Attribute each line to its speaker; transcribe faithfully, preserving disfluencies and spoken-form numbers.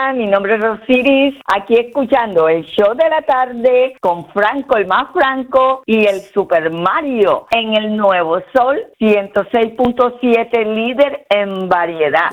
Speaker 1: están? Mi nombre es Rosiris, aquí escuchando el show de la tarde con Franco, el más Franco, y el Super Mario en el Nuevo Sol ciento seis punto siete, líder en variedad.